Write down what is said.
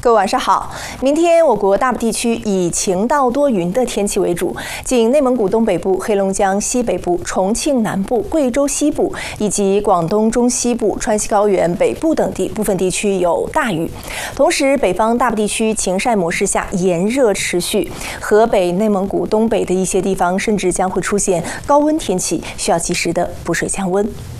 各位晚上好。明天我国大部地区以晴到多云的天气为主，仅内蒙古东北部、黑龙江西北部、重庆南部、贵州西部以及广东中西部、川西高原北部等地部分地区有大雨。同时，北方大部地区晴晒模式下炎热持续，河北、内蒙古东北的一些地方甚至将会出现高温天气，需要及时的补水降温。